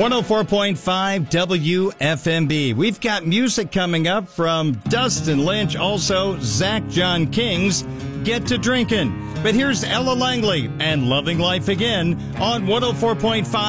104.5 WFMB. We've got music coming up from Dustin Lynch, also Zach John King's Get to Drinkin'. But here's Ella Langley and Loving Life Again on 104.5